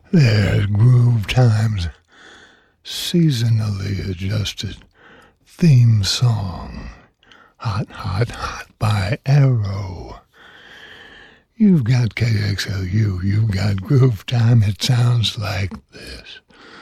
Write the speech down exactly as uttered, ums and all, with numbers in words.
There's Groove Time's seasonally adjusted theme song, Hot, Hot, Hot by Arrow. You've got K X L U, you've got Groove Time, it sounds like this.